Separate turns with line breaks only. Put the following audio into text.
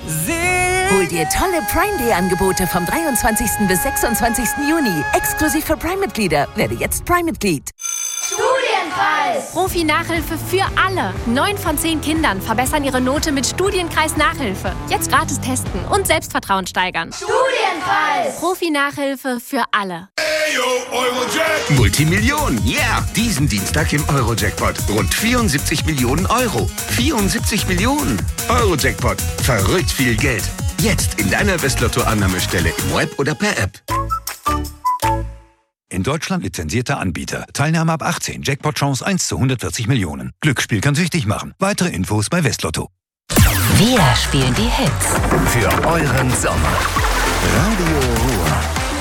Hol dir tolle Prime Day Angebote vom 23. bis 26. Juni. Exklusiv für Prime-Mitglieder. Werde jetzt Prime-Mitglied.
Studienkreis.
Profi-Nachhilfe für alle. 9 von 10 Kindern verbessern ihre Note mit Studienkreis Nachhilfe. Jetzt gratis testen und Selbstvertrauen steigern.
Studienkreis.
Profi-Nachhilfe für alle.
Multimillionen, yeah! Diesen Dienstag im Eurojackpot. Rund 74 Millionen Euro. 74 Millionen. Eurojackpot. Verrückt viel Geld. Jetzt in deiner Westlotto-Annahmestelle im Web oder per App.
In Deutschland lizenzierter Anbieter. Teilnahme ab 18. Jackpot-Chance 1 zu 140 Millionen. Glücksspiel kann süchtig machen. Weitere Infos bei Westlotto.
Wir spielen die Hits
Für euren Sommer. Radio Ruhr.